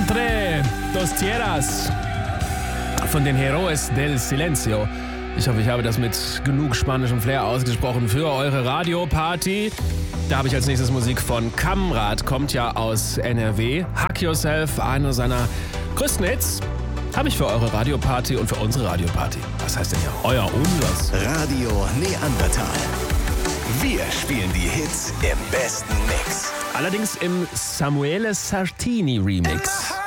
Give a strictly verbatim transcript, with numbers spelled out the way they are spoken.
Entre dos Tierras von den Héroes del Silencio. Ich hoffe, ich habe das mit genug spanischem Flair ausgesprochen für eure Radioparty. Da habe ich als nächstes Musik von Kamrat, kommt ja aus N R W. Hack Yourself, einer seiner größten Hits, habe ich für eure Radioparty und für unsere Radioparty. Was heißt denn ja euer Unlass? Radio Neandertal. Wir spielen die Hits im besten Mix. Allerdings im Samuele Sartini Remix.